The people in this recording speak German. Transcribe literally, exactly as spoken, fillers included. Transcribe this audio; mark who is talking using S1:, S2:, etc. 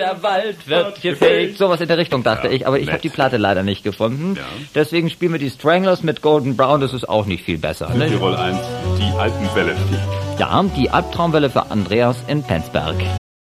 S1: der Wald wird gefegt. Sowas in der Richtung dachte ja, ich, aber ich habe die Platte leider nicht gefunden. Ja. Deswegen spielen wir die Stranglers mit Golden Brown, das ist auch nicht viel besser. Ne?
S2: Tirol eins, die Alpenwelle.
S1: Ja, die Albtraumwelle für Andreas in Penzberg.